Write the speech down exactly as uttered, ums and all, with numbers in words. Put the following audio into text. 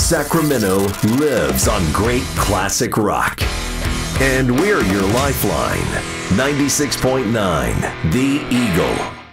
Sacramento lives on great classic rock. And we're your lifeline. ninety-six point nine, The Eagle.